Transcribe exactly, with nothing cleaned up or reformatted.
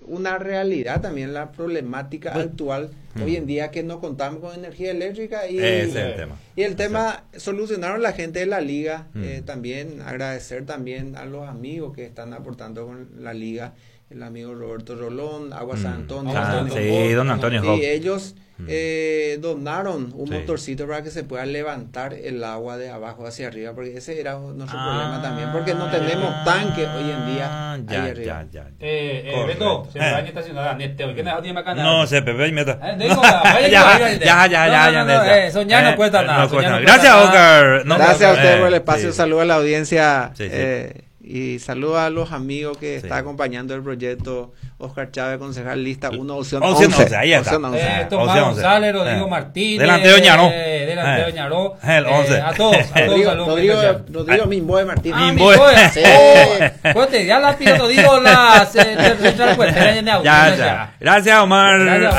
una realidad también la problemática Bueno. actual Mm. hoy en día, que no contamos con energía eléctrica y, Ese es el tema. y el tema solucionaron la gente de la liga. Mm. Eh, también agradecer también a los amigos que están aportando con la liga, el amigo Roberto Rolón, Agua San Mm. Antonio. Ah, Don- sí, don Antonio Sí, Job. ellos Mm. eh, donaron un Sí. motorcito para que se pueda levantar el agua de abajo hacia arriba, porque ese era nuestro Ah, problema también, porque no tenemos tanque hoy en día ya, ahí arriba. ya, ya, ya. Eh, eh, Correcto. Beto, se me va a estacionar a Nete hoy. ¿Qué me tiene bacana? No sé, Pepe, y meta. Eh, digo, vaya, Ya, vaya, vaya. ya, ya, No, ya, no, ya, no, ya. eh, soñar no cuesta nada, no cuesta soñar no nada. cuesta Gracias, nada. Oscar. No, Gracias a usted eh, por el espacio, sí. saludo a la audiencia Sí, sí. eh, y saludo a los amigos que Sí. está acompañando el proyecto. Oscar Chávez, concejal lista uno, opción Opción once. once, ahí está. Opción once. Eh, Ah, Tomás opción once. González, Rodrigo Eh. Martínez. Delantero Ñaró. Eh, delantero Eh. Ñaró. El Eh, once. a todos, a todos Rodrigo, saludos Rodrigo, especial. Rodrigo Mimboe Martínez. Ah, mi Mimboe. boy. Sí. Oh, Cuente, ya la pido, digo las eh, central cuentera, ya, Ya, ya. Gracias, Omar. Gracias.